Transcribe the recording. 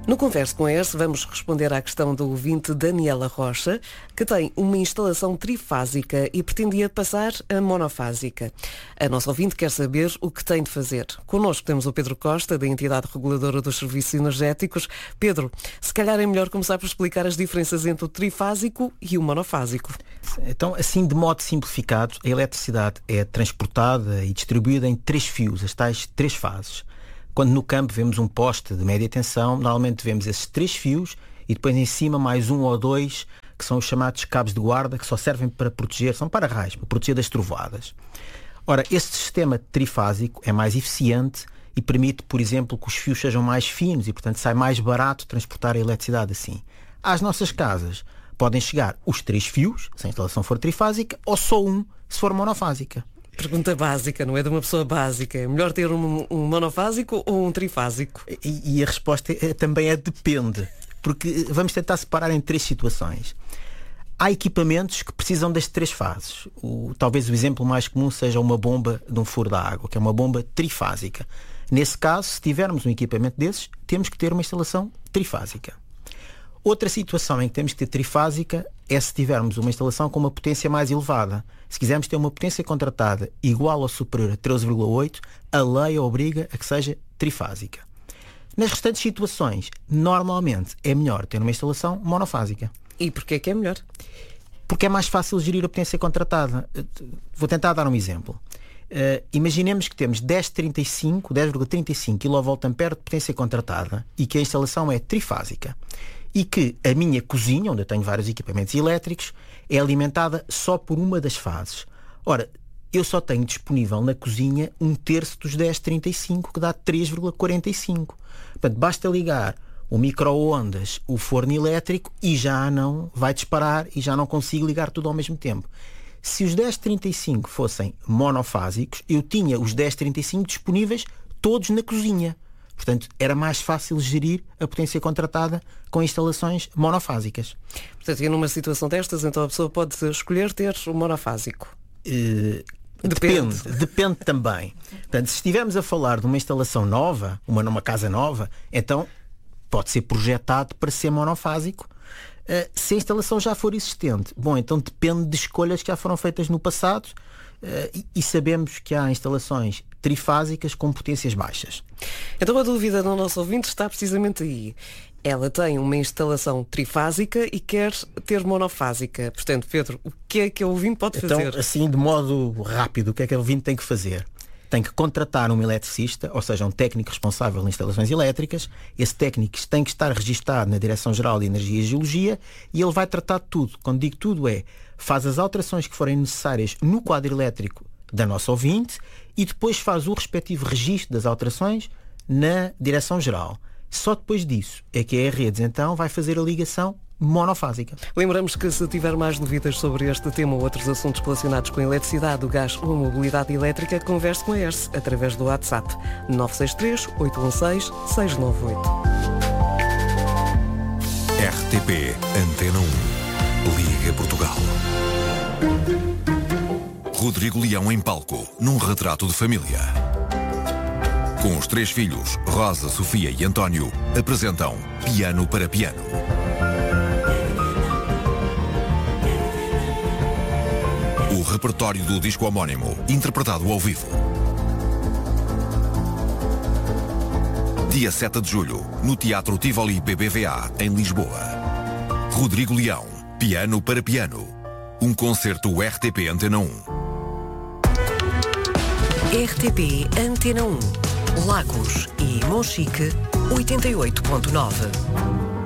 No Converse com a ERSE vamos responder à questão do ouvinte Daniela Rocha, que tem uma instalação trifásica e pretendia passar a monofásica. A nossa ouvinte quer saber o que tem de fazer. Connosco temos o Pedro Costa, da entidade reguladora dos serviços energéticos. Pedro, se calhar é melhor começar por explicar as diferenças entre o trifásico e o monofásico. Então, assim, de modo simplificado, a eletricidade é transportada e distribuída em 3 fios, as tais 3 fases. Quando no campo vemos um poste de média tensão, normalmente vemos esses 3 fios e depois em cima mais 1 ou 2, que são os chamados cabos de guarda, que só servem para proteger, são para-raios, para proteger das trovoadas. Ora, este sistema trifásico é mais eficiente e permite, por exemplo, que os fios sejam mais finos e, portanto, sai mais barato transportar a eletricidade assim. Às nossas casas podem chegar os 3 fios, se a instalação for trifásica, ou só um, se for monofásica. Pergunta básica, não é de uma pessoa básica. É melhor ter um monofásico ou um trifásico? E a resposta também é depende, porque vamos tentar separar em 3 situações. Há equipamentos que precisam das 3 fases. Talvez o exemplo mais comum seja uma bomba de um furo da água, que é uma bomba trifásica. Nesse caso, se tivermos um equipamento desses, temos que ter uma instalação trifásica. Outra situação em que temos que ter trifásica é se tivermos uma instalação com uma potência mais elevada. Se quisermos ter uma potência contratada igual ou superior a 13,8, a lei obriga a que seja trifásica. Nas restantes situações, normalmente é melhor ter uma instalação monofásica. E porquê que é melhor? Porque é mais fácil gerir a potência contratada. Vou tentar dar um exemplo. Imaginemos que temos 10,35 kVA de potência contratada e que a instalação é trifásica. E que a minha cozinha, onde eu tenho vários equipamentos elétricos, é alimentada só por uma das fases. Ora, eu só tenho disponível na cozinha 1/3 dos 10,35, que dá 3,45. Portanto, basta ligar o micro-ondas, o forno elétrico e já não vai disparar e já não consigo ligar tudo ao mesmo tempo. Se os 10,35 fossem monofásicos, eu tinha os 10,35 disponíveis todos na cozinha. Portanto, era mais fácil gerir a potência contratada com instalações monofásicas. Portanto, e numa situação destas, então a pessoa pode escolher ter o monofásico? Depende também. Portanto, se estivermos a falar de uma instalação nova, numa casa nova, então pode ser projetado para ser monofásico. Se a instalação já for existente, então depende de escolhas que já foram feitas no passado e sabemos que há instalações trifásicas com potências baixas. Então a dúvida do nosso ouvinte está precisamente aí. Ela tem uma instalação trifásica e quer ter monofásica. Portanto, Pedro, o que é que o ouvinte pode fazer? Então, assim, de modo rápido, o que é que o ouvinte tem que fazer? Tem que contratar um eletricista, ou seja, um técnico responsável em instalações elétricas. Esse técnico tem que estar registado na Direção-Geral de Energia e Geologia e ele vai tratar de tudo. Quando digo tudo faz as alterações que forem necessárias no quadro elétrico da nossa ouvinte e depois faz o respectivo registro das alterações na Direção-Geral. Só depois disso é que a Redes então vai fazer a ligação monofásica. Lembramos que se tiver mais dúvidas sobre este tema ou outros assuntos relacionados com a eletricidade, o gás ou a mobilidade elétrica, converse com a ERSE através do WhatsApp 963 816 698. RTP Antena 1. Liga Portugal. Rodrigo Leão em palco, num retrato de família. Com os 3 filhos, Rosa, Sofia e António, apresentam Piano para Piano. O repertório do disco homónimo, interpretado ao vivo. Dia 7 de julho, no Teatro Tivoli BBVA, em Lisboa. Rodrigo Leão, Piano para Piano. Um concerto RTP Antena 1. RTP Antena 1. Lagos e Monchique 88.9.